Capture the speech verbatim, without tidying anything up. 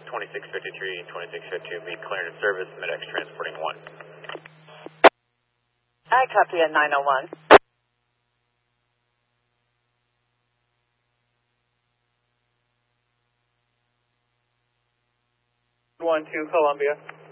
twenty-six fifty-three, twenty-six fifty-two, meet clearance service, MedX transporting one. I copy at nine oh one. one two Columbia.